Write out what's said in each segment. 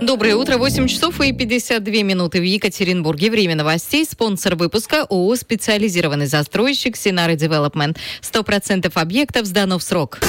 Доброе утро, 8 часов и 52 минуты в Екатеринбурге. Время новостей. Спонсор выпуска ООО «Специализированный застройщик Синара Девелопмент». 100% объектов сдано в срок.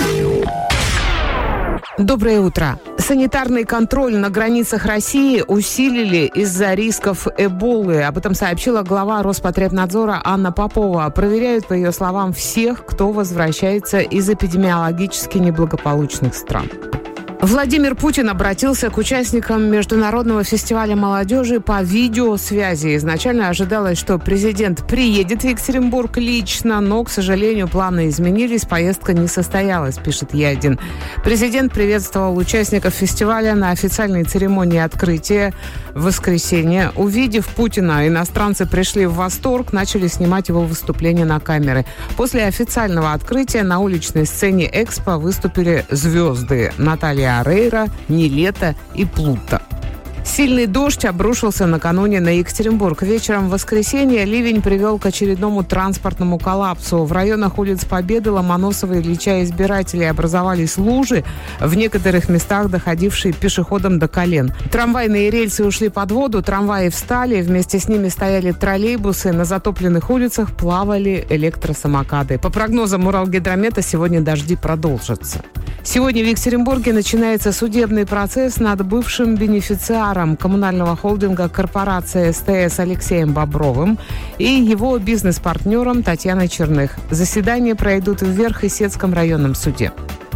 Доброе утро. Санитарный контроль на границах России усилили из-за рисков Эболы. Об этом сообщила глава Роспотребнадзора Анна Попова. Проверяют, по ее словам, всех, кто возвращается из эпидемиологически неблагополучных стран. Владимир Путин обратился к участникам Международного фестиваля молодежи по видеосвязи. Изначально ожидалось, что президент приедет в Екатеринбург лично, но, к сожалению, планы изменились, поездка не состоялась, пишет Е1. Президент приветствовал участников фестиваля на официальной церемонии открытия в воскресенье. Увидев Путина, иностранцы пришли в восторг, начали снимать его выступление на камеры. После официального открытия на уличной сцене Экспо выступили звезды Наталья Орейро, Нилетто и Плуто. Сильный дождь обрушился накануне на Екатеринбург. Вечером в воскресенье ливень привел к очередному транспортному коллапсу. В районах улиц Победы, Ломоносова и Ильича избирателей образовались лужи, в некоторых местах доходившие пешеходам до колен. Трамвайные рельсы ушли под воду, трамваи встали, вместе с ними стояли троллейбусы, на затопленных улицах плавали электросамокаты. По прогнозам Уралгидромета, сегодня дожди продолжатся. Сегодня в Екатеринбурге начинается судебный процесс над бывшим бенефициаром коммунального холдинга корпорации СТС Алексеем Бобровым и его бизнес-партнером Татьяной Черных. Заседания пройдут в Верх-Исетском районном суде.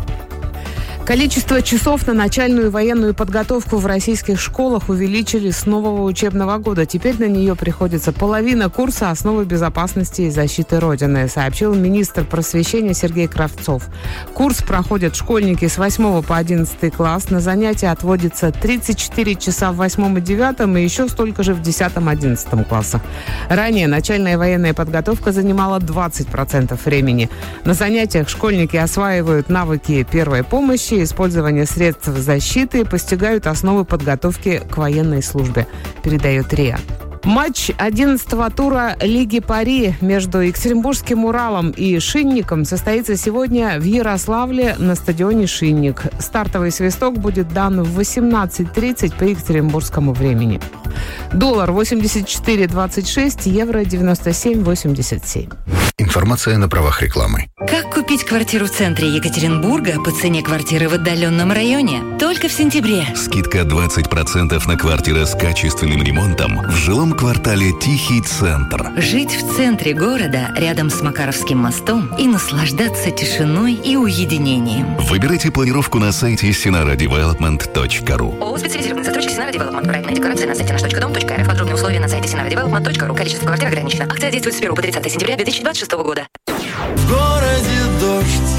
Количество часов на начальную военную подготовку в российских школах увеличили с нового учебного года. Теперь на нее приходится половина курса «Основы безопасности и защиты Родины», сообщил министр просвещения Сергей Кравцов. Курс проходят школьники с 8 по 11 класс. На занятия отводится 34 часа в 8 и 9 и еще столько же в 10-11 классах. Ранее начальная военная подготовка занимала 20% времени. На занятиях школьники осваивают навыки первой помощи, использование средств защиты, постигают основы подготовки к военной службе, передает РИА. Матч 11-го тура Лиги Пари между Екатеринбургским «Уралом» и «Шинником» состоится сегодня в Ярославле на стадионе «Шинник». Стартовый свисток будет дан в 18:30 по екатеринбургскому времени. Доллар 84.26, евро 97.87. Информация на правах рекламы. Как купить квартиру в центре Екатеринбурга по цене квартиры в отдаленном районе? Только в сентябре. Скидка 20% на квартиры с качественным ремонтом в жилом квартале «Тихий центр». Жить в центре города, рядом с Макаровским мостом, и наслаждаться тишиной и уединением. Выбирайте планировку на сайте sinaradevelopment.ru. ООО «Специализированный застройщик Синара Девелопмент». Проектная декорация на сайте наш.дом.рф. Подробные условия на сайте sinaradevelopment.ru. Количество квартир ограничено. Акция действует с 1 по 30 сентября 2026 года. В городе дождь,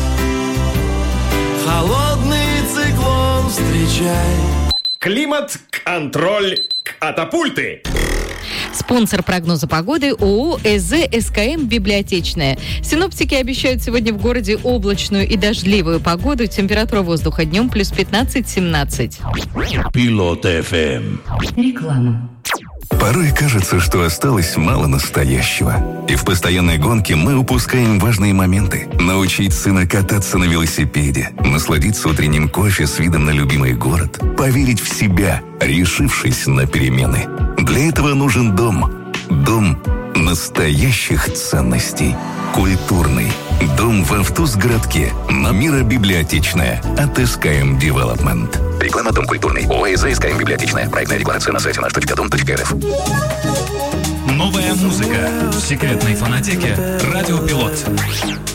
холодный циклон встречай. Климат-контроль катапульты. Спонсор прогноза погоды ООО «ЭЗ СКМ Библиотечная». Синоптики обещают сегодня в городе облачную и дождливую погоду. Температура воздуха днем плюс 15-17. Пилот ФМ. Реклама. Порой кажется, что осталось мало настоящего. И в постоянной гонке мы упускаем важные моменты. Научить сына кататься на велосипеде, насладиться утренним кофе с видом на любимый город, поверить в себя, решившись на перемены. Для этого нужен дом. Дом настоящих ценностей. Культурный. Дом в Автузгородке. Номера библиотечная. От СКМ Девелопмент. Реклама «Дом культурный». ООО «ЭЗ СКМ Библиотечная». Проектная декларация на сайте наш.дом.рф. Новая музыка в секретной фонотеке «Радио Пилот».